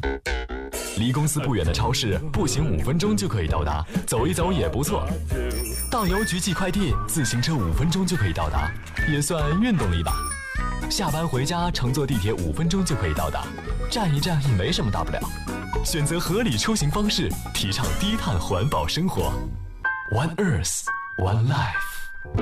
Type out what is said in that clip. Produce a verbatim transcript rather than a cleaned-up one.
离公司不远的超市，步行五分钟就可以到达，走一走也不错。到邮局寄快递，自行车五分钟就可以到达，也算运动了一把。下班回家，乘坐地铁五分钟就可以到达，站一站也没什么大不了。选择合理出行方式，提倡低碳环保生活。One Earth, One Life。